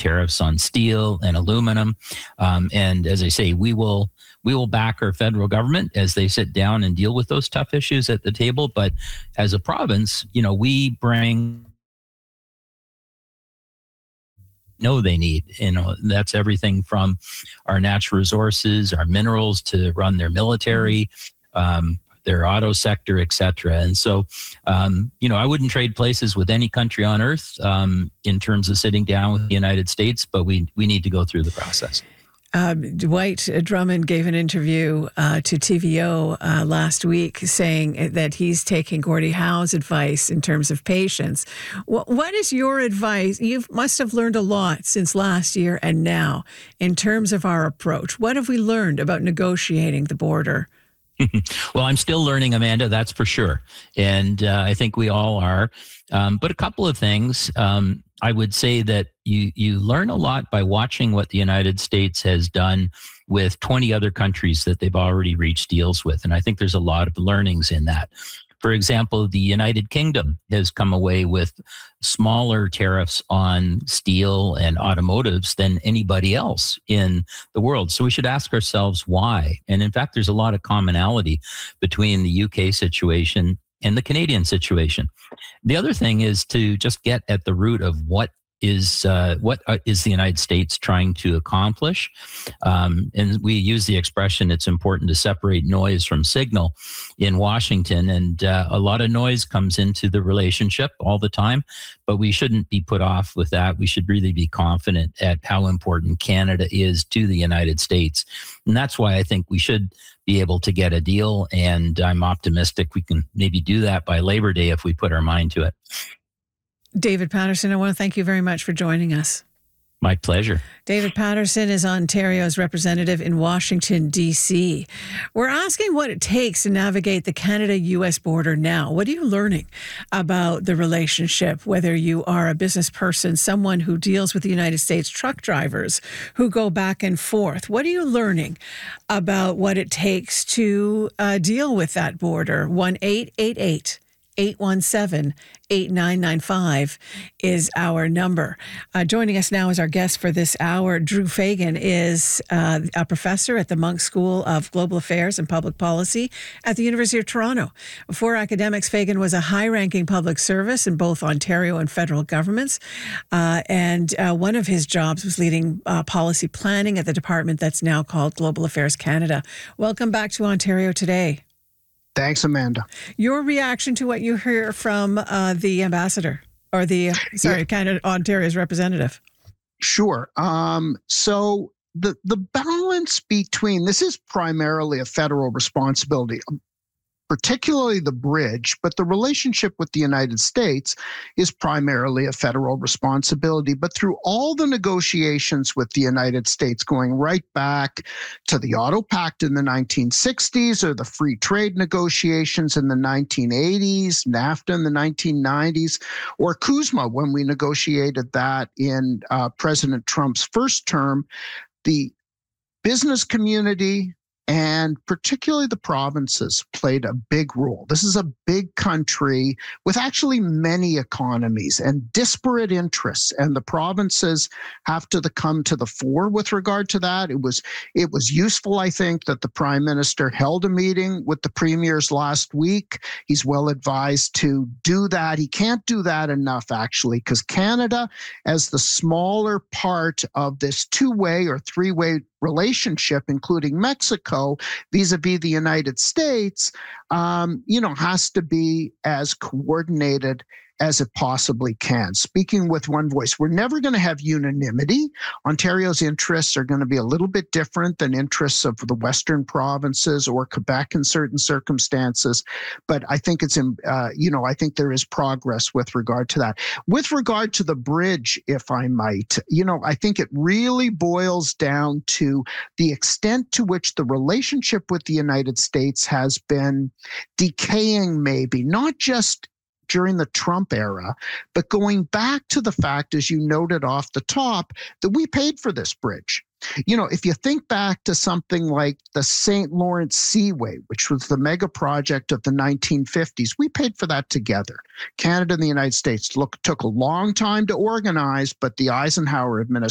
tariffs on steel and aluminum. And as I say, we will back our federal government as they sit down and deal with those tough issues at the table. But as a province, we bring they need. That's everything from our natural resources, our minerals to run their military, their auto sector, et cetera. And so, I wouldn't trade places with any country on earth in terms of sitting down with the United States, but we need to go through the process. Dwight Drummond gave an interview to TVO last week saying that he's taking Gordie Howe's advice in terms of patience. What is your advice? You must have learned a lot since last year and now in terms of our approach. What have we learned about negotiating the border? Well, I'm still learning, Amanda, that's for sure. And I think we all are. But a couple of things. I would say that you learn a lot by watching what the United States has done with 20 other countries that they've already reached deals with. And I think there's a lot of learnings in that. For example, the United Kingdom has come away with smaller tariffs on steel and automotives than anybody else in the world. So we should ask ourselves why. And in fact, there's a lot of commonality between the UK situation and the Canadian situation. The other thing is to just get at the root of what is the United States trying to accomplish. And we use the expression, it's important to separate noise from signal in Washington. And a lot of noise comes into the relationship all the time, but we shouldn't be put off with that. We should really be confident at how important Canada is to the United States. And that's why I think we should be able to get a deal. And I'm optimistic we can maybe do that by Labor Day if we put our mind to it. David Paterson, I want to thank you very much for joining us. My pleasure. David Paterson is Ontario's representative in Washington, D.C. We're asking what it takes to navigate the Canada-U.S. border now. What are you learning about the relationship, whether you are a business person, someone who deals with the United States, truck drivers who go back and forth? What are you learning about what it takes to deal with that border? 1-888-817-8995 is our number. Joining us now as our guest for this hour, Drew Fagan is a professor at the Munk School of Global Affairs and Public Policy at the University of Toronto. Before academics, Fagan was a high-ranking public service in both Ontario and federal governments. And one of his jobs was leading policy planning at the department that's now called Global Affairs Canada. Welcome back to Ontario Today. Thanks, Amanda. Your reaction to what you hear from the ambassador or Canada, Ontario's representative? Sure. So the balance between, this is primarily a federal responsibility, particularly the bridge, but the relationship with the United States is primarily a federal responsibility. But through all the negotiations with the United States, going right back to the Auto Pact in the 1960s or the free trade negotiations in the 1980s, NAFTA in the 1990s, or CUSMA when we negotiated that in President Trump's first term, the business community and particularly the provinces played a big role. This is a big country with actually many economies and disparate interests, and the provinces have to come to the fore with regard to that. It was useful, I think, that the Prime Minister held a meeting with the premiers last week. He's well advised to do that. He can't do that enough, actually, because Canada, as the smaller part of this two-way or three-way relationship, including Mexico, vis-a-vis the United States, has to be as coordinated as it possibly can. Speaking with one voice, we're never going to have unanimity. Ontario's interests are going to be a little bit different than interests of the Western provinces or Quebec in certain circumstances. But I think I think there is progress with regard to that. With regard to the bridge, if I might, I think it really boils down to the extent to which the relationship with the United States has been decaying, maybe, not just during the Trump era, but going back to the fact, as you noted off the top, that we paid for this bridge. If you think back to something like the St. Lawrence Seaway, which was the mega project of the 1950s, we paid for that together. Canada and the United States took a long time to organize, but the Eisenhower administration